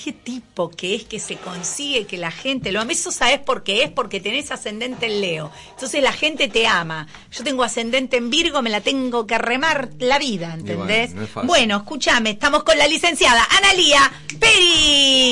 ese tipo que es que se consigue que la gente lo ame, eso sabes por qué es, porque tenés ascendente en Leo. Entonces la gente te ama. Yo tengo ascendente en Virgo, me la tengo que remar la vida, ¿entendés? Bueno, no es fácil. Bueno, escúchame, estamos con la licenciada Analía Peri.